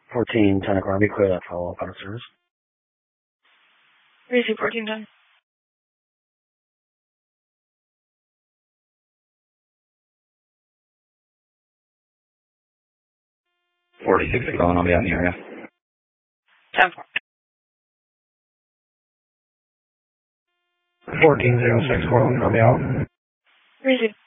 14, 10 o'clock. Be clear that follow-up out of service. Receive 1410. 46 calling, I'll be out in the area. 10-4. 1406 calling, I'll be out. Receive.